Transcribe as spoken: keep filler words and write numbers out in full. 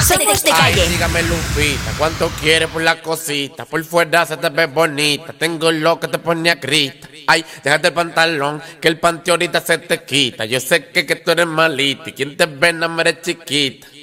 Somos de Ay, calle. dígame Lupita, ¿cuánto quieres por la cosita? Por fuera se te ve bonita, tengo lo que te pone a grita. Ay, déjate el pantalón, que el panty ahorita se te quita. Yo sé que, que tú eres malita y quien te ve no me eres chiquita.